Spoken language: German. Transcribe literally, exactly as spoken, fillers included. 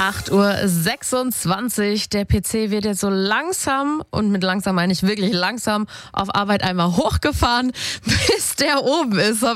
acht Uhr sechsundzwanzig. Der P C wird jetzt so langsam, und mit langsam meine ich wirklich langsam, auf Arbeit einmal hochgefahren, bis der oben ist.